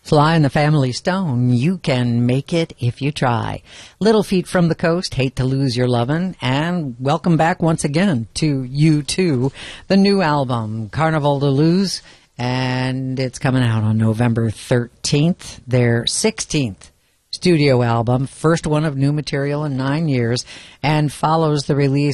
Fly in the Family Stone, you can make it if you try. Little Feat from the Coast, Hate to Lose Your Lovin', and welcome back once again to U2, the new album, Carnival de Luz, and it's coming out on November 13th, their 16th studio album, first one of new material in 9 years, and follows the release